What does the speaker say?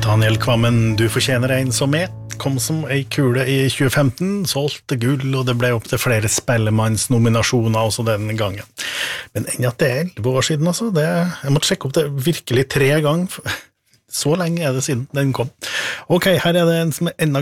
Daniel Kvammen, du fortjener en som kom som ei kule i 2015, solgte gull, og det ble opp til flere spellemannsnominasjoner også den gangen. Men enda at det 11 år siden, altså, jeg måtte sjekke opp det virkelig 3 ganger. Så lenge det siden den kom. Ok, her det en som enda